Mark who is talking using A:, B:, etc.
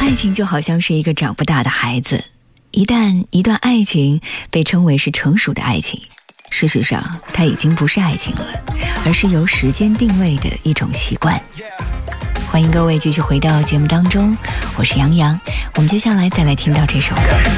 A: 爱情就好像是一个长不大的孩子，一旦一段爱情被称为是成熟的爱情，事实上它已经不是爱情了，而是由时间定位的一种习惯。欢迎各位继续回到节目当中，我是杨洋，我们接下来再来听到这首歌。